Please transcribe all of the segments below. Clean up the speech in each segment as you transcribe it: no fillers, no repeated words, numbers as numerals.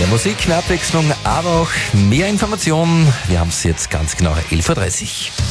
Musik, mehr Abwechslung, aber auch mehr Informationen. Wir haben es jetzt ganz genau 11.30 Uhr.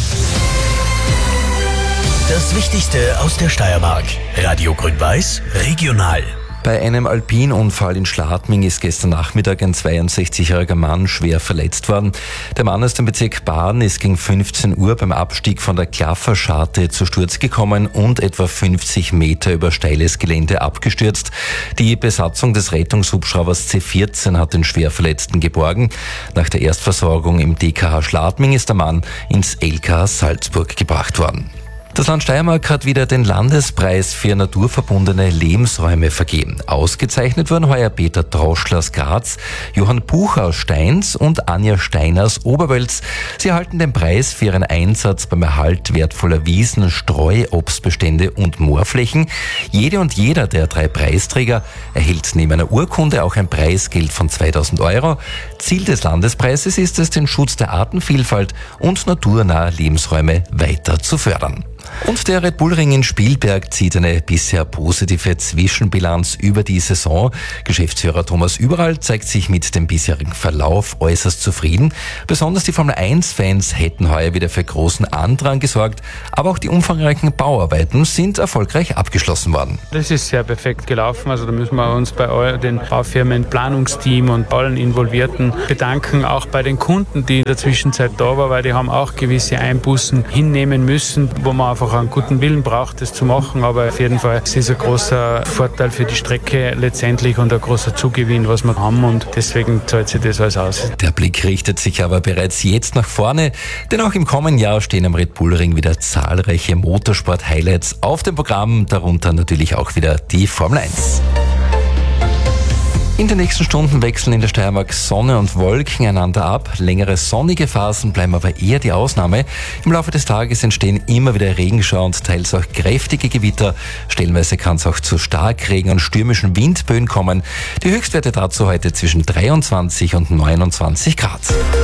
Das Wichtigste aus der Steiermark. Radio Grün-Weiß, regional. Bei einem Alpinunfall in Schladming ist gestern Nachmittag ein 62-jähriger Mann schwer verletzt worden. Der Mann aus dem Bezirk Baden ist gegen 15 Uhr beim Abstieg von der Klafferscharte zu Sturz gekommen und etwa 50 Meter über steiles Gelände abgestürzt. Die Besatzung des Rettungshubschraubers C14 hat den Schwerverletzten geborgen. Nach der Erstversorgung im DKH Schladming ist der Mann ins LKH Salzburg gebracht worden. Das Land Steiermark hat wieder den Landespreis für naturverbundene Lebensräume vergeben. Ausgezeichnet wurden heuer Peter Droschl aus Graz, Johann Bucher aus Steins und Anja Steiner aus Oberwölz. Sie erhalten den Preis für ihren Einsatz beim Erhalt wertvoller Wiesen, Streu, Obstbestände und Moorflächen. Jede und jeder der 3 Preisträger erhält neben einer Urkunde auch ein Preisgeld von 2.000 €. Ziel des Landespreises ist es, den Schutz der Artenvielfalt und naturnahe Lebensräume weiter zu fördern. Und der Red Bull Ring in Spielberg zieht eine bisher positive Zwischenbilanz über die Saison. Geschäftsführer Thomas Überall zeigt sich mit dem bisherigen Verlauf äußerst zufrieden. Besonders die Formel-1-Fans hätten heuer wieder für großen Andrang gesorgt, aber auch die umfangreichen Bauarbeiten sind erfolgreich abgeschlossen worden. Das ist sehr perfekt gelaufen, also da müssen wir uns bei den Baufirmen, Planungsteam und allen Involvierten bedanken, auch bei den Kunden, die in der Zwischenzeit da waren, weil die haben auch gewisse Einbußen hinnehmen müssen, wo man einfach einen guten Willen braucht, das zu machen, aber auf jeden Fall ist es ein großer Vorteil für die Strecke letztendlich und ein großer Zugewinn, was wir haben, und deswegen zahlt sich das alles aus. Der Blick richtet sich aber bereits jetzt nach vorne, denn auch im kommenden Jahr stehen am Red Bull Ring wieder zahlreiche Motorsport-Highlights auf dem Programm, darunter natürlich auch wieder die Formel 1. In den nächsten Stunden wechseln in der Steiermark Sonne und Wolken einander ab. Längere sonnige Phasen bleiben aber eher die Ausnahme. Im Laufe des Tages entstehen immer wieder Regenschauer und teils auch kräftige Gewitter. Stellenweise kann es auch zu Starkregen und stürmischen Windböen kommen. Die Höchstwerte dazu heute zwischen 23 und 29 Grad.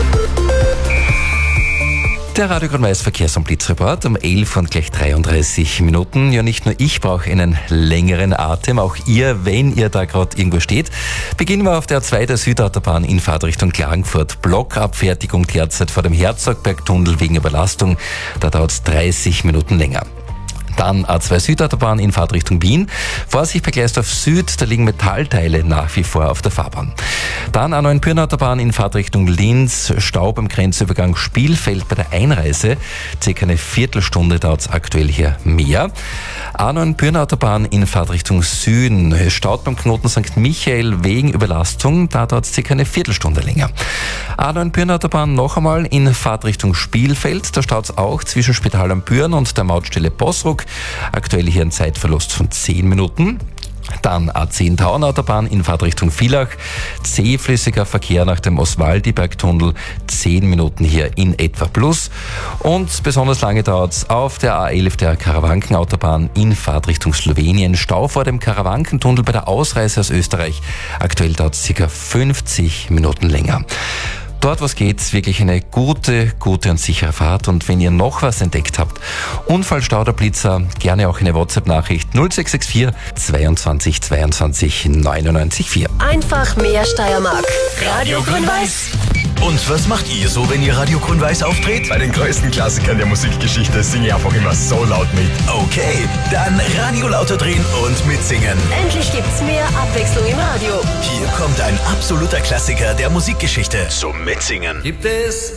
Der Radio Grün-Weiß Verkehrs- und Blitzreport um 11 und gleich 33 Minuten. Ja, nicht nur ich brauche einen längeren Atem, auch ihr, wenn ihr da gerade irgendwo steht. Beginnen wir auf der A2 der Südautobahn in Fahrtrichtung Klagenfurt. Blockabfertigung derzeit vor dem Herzogbergtunnel wegen Überlastung. Da dauert es 30 Minuten länger. Dann A2 Südautobahn in Fahrtrichtung Wien. Vorsicht bei Gleisdorf Süd, da liegen Metallteile nach wie vor auf der Fahrbahn. Dann A9 Pyrnautaubahn in Fahrtrichtung Linz. Stau beim Grenzübergang Spielfeld bei der Einreise. Circa eine Viertelstunde dauert es aktuell hier mehr. A9 Pyrnautaubahn in Fahrtrichtung Süden. Es staut beim Knoten St. Michael wegen Überlastung. Da dauert es circa eine Viertelstunde länger. A9 Pyrnautaubahn noch einmal in Fahrtrichtung Spielfeld. Da staut es auch zwischen Spital am Pyrn und der Mautstelle Bossruck. Aktuell hier ein Zeitverlust von 10 Minuten. Dann A10 Tauernautobahn in Fahrtrichtung Villach. Zähflüssiger Verkehr nach dem Oswaldibergtunnel. 10 Minuten hier in etwa plus. Und besonders lange dauert es auf der A11 der Karawankenautobahn in Fahrtrichtung Slowenien. Stau vor dem Karawankentunnel bei der Ausreise aus Österreich. Aktuell dauert es ca. 50 Minuten länger. Dort, was geht, wirklich eine gute und sichere Fahrt. Und wenn ihr noch was entdeckt habt, Unfall, Stau oder Blitzer, gerne auch eine WhatsApp-Nachricht 0664 22 22 99 4. Einfach mehr Steiermark. Radio Grün-Weiß. Und was macht ihr so, wenn ihr Radio Grün-Weiß auftritt? Bei den größten Klassikern der Musikgeschichte singe ich einfach immer so laut mit. Okay, dann Radio lauter drehen und mitsingen. Endlich gibt's mehr Abwechslung im Radio. Hier kommt ein absoluter Klassiker der Musikgeschichte zum Mitsingen. Gibt es